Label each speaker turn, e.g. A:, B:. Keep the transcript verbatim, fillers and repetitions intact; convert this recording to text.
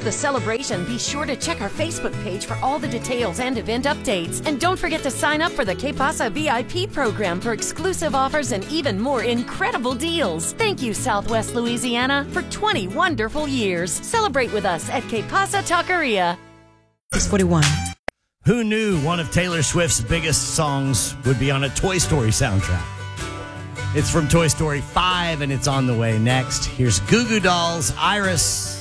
A: the celebration, be sure to check our Facebook page for all the details and event updates. And don't forget to sign up for the Que Pasa V I P program for exclusive offers and even more incredible deals. Thank you, Southwest Louisiana, for twenty wonderful years. Celebrate with us at Que Pasa Taqueria.
B: six forty-one.
C: Who knew one of Taylor Swift's biggest songs would be on a Toy Story soundtrack? It's from Toy Story five, and it's on the way next. Here's Goo Goo Dolls, Iris.